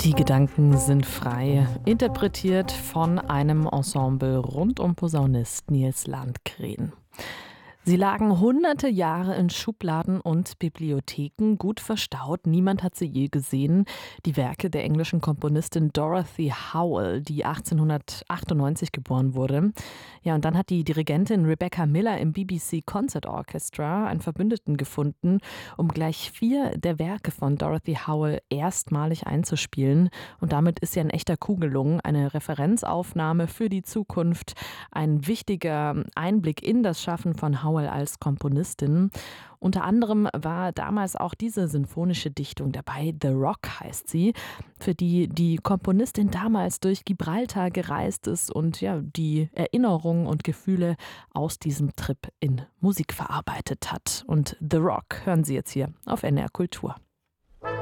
Die Gedanken sind frei, interpretiert von einem Ensemble rund um Posaunist Nils Landgren. Sie lagen hunderte Jahre in Schubladen und Bibliotheken, gut verstaut. Niemand hat sie je gesehen. Die Werke der englischen Komponistin Dorothy Howell, die 1898 geboren wurde. Ja, und dann hat die Dirigentin Rebecca Miller im BBC Concert Orchestra einen Verbündeten gefunden, um gleich 4 der Werke von Dorothy Howell erstmalig einzuspielen. Und damit ist ja ein echter Coup gelungen, eine Referenzaufnahme für die Zukunft, ein wichtiger Einblick in das Schaffen von Howell als Komponistin. Unter anderem war damals auch diese sinfonische Dichtung dabei, The Rock heißt sie, für die die Komponistin damals durch Gibraltar gereist ist und ja, die Erinnerungen und Gefühle aus diesem Trip in Musik verarbeitet hat. Und The Rock hören Sie jetzt hier auf NR Kultur.